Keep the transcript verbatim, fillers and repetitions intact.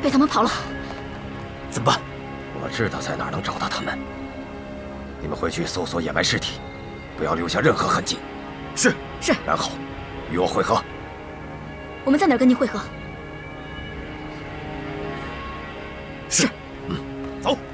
被他们跑了。 怎么办？ 我知道在哪儿能找到他们。你们回去搜索掩埋尸体，不要留下任何痕迹。 是是。 然后与我会合。 我们在哪儿跟您会合？ 是。嗯，走。